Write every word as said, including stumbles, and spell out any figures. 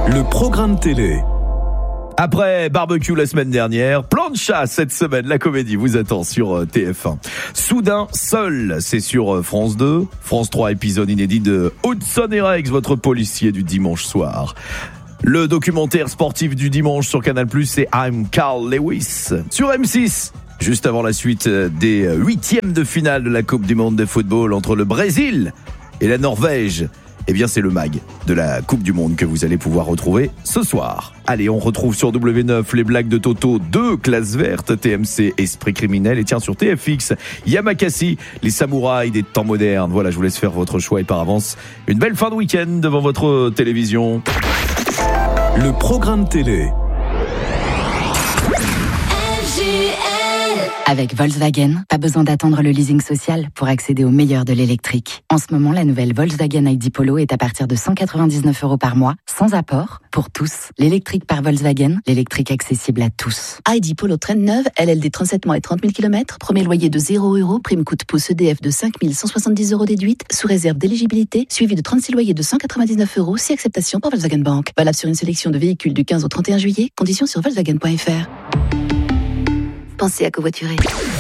Le programme télé. Après barbecue la semaine dernière, plan de chasse cette semaine, la comédie vous attend sur T F un. Soudain, seul, c'est sur France deux. France trois, épisode inédit de Hudson et Rex, votre policier du dimanche soir. Le documentaire sportif du dimanche sur Canal plus, c'est I'm Carl Lewis. Sur M six, juste avant la suite des huitièmes de finale de la Coupe du Monde de football entre le Brésil et la Norvège. Eh bien, c'est le mag de la Coupe du Monde que vous allez pouvoir retrouver ce soir. Allez, on retrouve sur W neuf les blagues de Toto, deux classes vertes, T M C, Esprit criminel. Et tiens, sur T F X, Yamakasi, les samouraïs des temps modernes. Voilà, je vous laisse faire votre choix et par avance, une belle fin de week-end devant votre télévision. Le programme télé. Avec Volkswagen, pas besoin d'attendre le leasing social pour accéder au meilleur de l'électrique. En ce moment, la nouvelle Volkswagen I D Polo est à partir de cent quatre-vingt-dix-neuf euros par mois, sans apport, pour tous. L'électrique par Volkswagen, l'électrique accessible à tous. I D Polo Trend neuve, L L D trente-sept mois et trente mille kilomètres, premier loyer de zéro euros, prime coût pouce E D F de cinq mille cent soixante-dix euros déduite, sous réserve d'éligibilité, suivi de trente-six loyers de cent quatre-vingt-dix-neuf euros, si acceptation par Volkswagen Bank. Valable sur une sélection de véhicules du quinze au trente et un juillet, conditions sur Volkswagen point F R. Pensez à covoiturer.